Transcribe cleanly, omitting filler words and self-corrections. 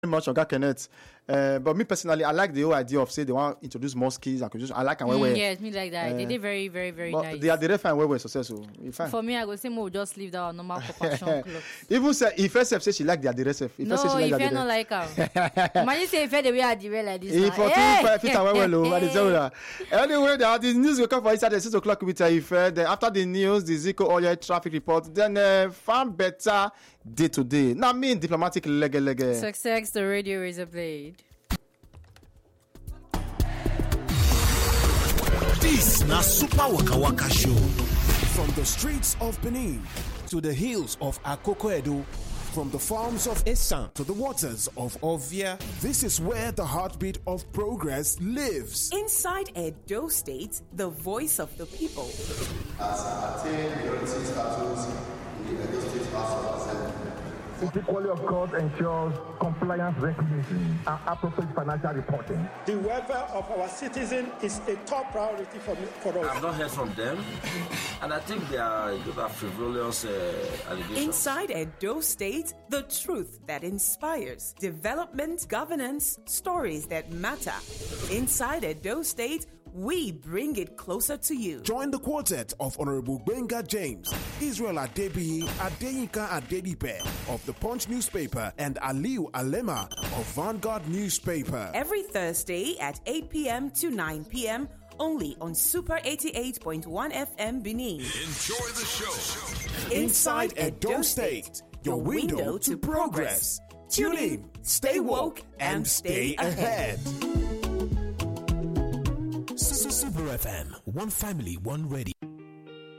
much, Oga Kenneth. But me personally, I like the whole idea of say they want to introduce more skills and I like and where. Yes, me like that. They did very, very, very but nice. They are the fine where successful. For me, I go say more just leave that normal fashion clothes. Even say if SF say she like the Adirese. No, if you don't like her. Imagine say if they wear Adire like this. If for 2 feet away, well, I tell you that. Anyway, the news will come for inside the 6 o'clock with if then after the news, the Zico oil traffic report, then farm better day to day. Now mean diplomatic leg. Success, the radio razor blade. This na Super Waka Waka Show. From the streets of Benin to the hills of Akoko Edo, from the farms of Esan to the waters of Ovia, this is where the heartbeat of progress lives. Inside Edo State, the voice of the people. As attained majority status in the Edo State House of Assembly. It equally, of course, ensures compliance recognition and appropriate financial reporting. The welfare of our citizens is a top priority for us. I've not heard from them, and I think they are frivolous allegations. Inside Edo State, the truth that inspires, development, governance, stories that matter. Inside Edo State, we bring it closer to you. Join the quartet of Honorable Benga James, Israel Adebiyi, Adeyinka Adedipe of the Punch newspaper, and Aliu Alema of Vanguard newspaper. Every Thursday at 8 p.m. to 9 p.m. only on Super 88.1 FM Benin. Enjoy the show. Inside Edo State, your window to progress. Tune in, stay woke, and stay ahead. Super FM, one family, one radio.